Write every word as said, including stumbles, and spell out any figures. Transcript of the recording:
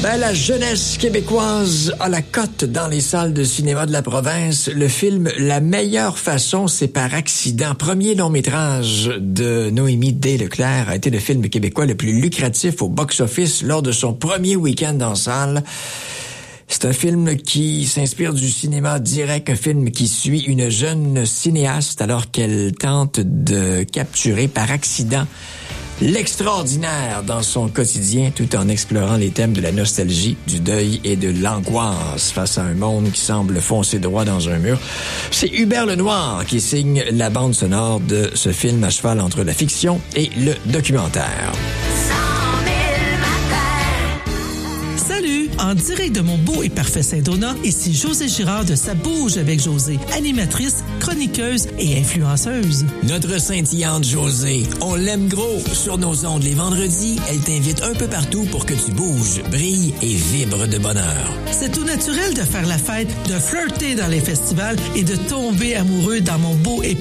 Ben, la jeunesse québécoise a la cote dans les salles de cinéma de la province. Le film La meilleure façon, c'est par accident. Premier long-métrage de Noémie D. Leclerc a été le film québécois le plus lucratif au box-office lors de son premier week-end en salle. C'est un film qui s'inspire du cinéma direct, un film qui suit une jeune cinéaste alors qu'elle tente de capturer par accident l'extraordinaire dans son quotidien, tout en explorant les thèmes de la nostalgie, du deuil et de l'angoisse face à un monde qui semble foncer droit dans un mur. C'est Hubert Lenoir qui signe la bande sonore de ce film à cheval entre la fiction et le documentaire. Salut! En direct de mon beau et parfait Saint-Donat, ici José Girard de Ça bouge avec José, animatrice, chroniqueuse et influenceuse. Notre scintillante José, on l'aime gros. Sur nos ondes les vendredis, elle t'invite un peu partout pour que tu bouges, brilles et vibres de bonheur. C'est tout naturel de faire la fête, de flirter dans les festivals et de tomber amoureux dans mon beau et